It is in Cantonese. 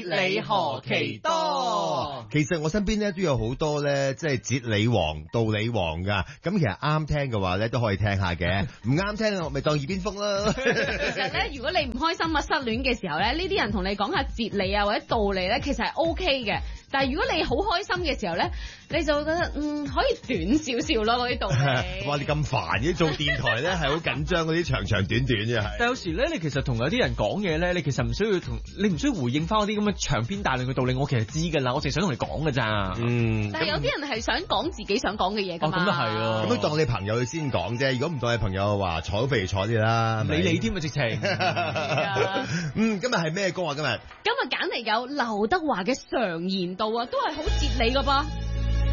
理何其多。 其實我身邊咧都有好多咧，即係哲理王、道理王噶。咁其實啱聽嘅話咧都可以聽下嘅，唔啱聽我咪當耳邊風啦。 其實咧，如果你唔開心啊、失戀嘅時候咧，呢啲人同你講下哲理啊或者道理咧，其實係 OK 嘅。但係如果你好開心嘅時候咧，你就會覺得可以短少少咯嗰啲道理。 哇！你咁煩嘅做電台咧，係好緊張嗰啲長長短短嘅係。 但有時咧，你其實同有啲人講嘢咧，你其實唔需要回應翻嗰啲咁嘅長篇大論嘅道理，我其實知㗎啦，我淨係想同你講㗎咋。 但係有啲人係想講自己想講嘅嘢㗎嘛。 咁都係啊。 咁都當你朋友先講啫，如果唔當你朋友嘅話，坐都不如坐啲啦。 理你添啊，直情。 今日係咩歌啊？今日揀嚟有劉德華嘅常言道啊，都係好哲理㗎噃。